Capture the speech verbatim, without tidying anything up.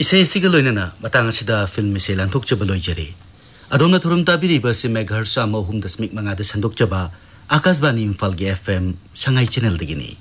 इसे इसी लोइनना मतंग असिदा फिल्म से लांथोकचब लोइजरे अदोमना थुरुम ताबिरिबा से मेघहर्ष अहम दशमिक मंगाद संदोकचबा आकाशवाणी इम्फाल के एफ एम संगाई चैनल दगिनी।